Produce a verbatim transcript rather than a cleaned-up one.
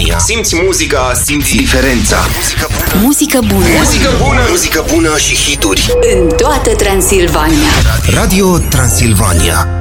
Transilvania. Simți muzica, simți diferența. Muzică bună. Muzică bună. Muzică bună. Muzică bună și hituri. În toată Transilvania. Radio Transilvania.